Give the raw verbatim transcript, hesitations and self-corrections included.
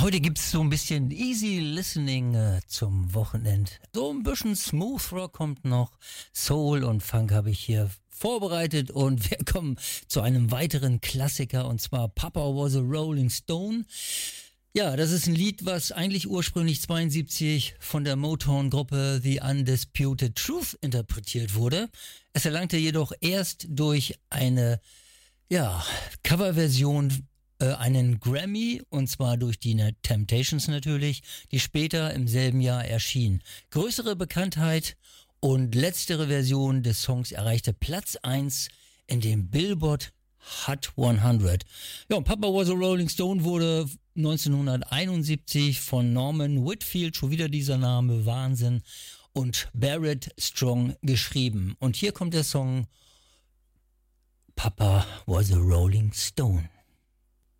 heute gibt's so ein bisschen Easy Listening äh, zum Wochenende. So ein bisschen Smooth Rock kommt noch, Soul und Funk habe ich hier vorbereitet und wir kommen zu einem weiteren Klassiker und zwar Papa Was a Rolling Stone. Ja, das ist ein Lied, was eigentlich ursprünglich zweiundsiebzig von der Motown-Gruppe The Undisputed Truth interpretiert wurde. Es erlangte jedoch erst durch eine ja, Coverversion äh, einen Grammy, und zwar durch die Temptations natürlich, die später im selben Jahr erschien. Größere Bekanntheit und letztere Version des Songs erreichte Platz eins in dem Billboard Hot hundert. Ja, und Papa Was a Rolling Stone wurde neunzehnhunderteinundsiebzig von Norman Whitfield, schon wieder dieser Name, Wahnsinn, und Barrett Strong geschrieben. Und hier kommt der Song Papa Was a Rolling Stone.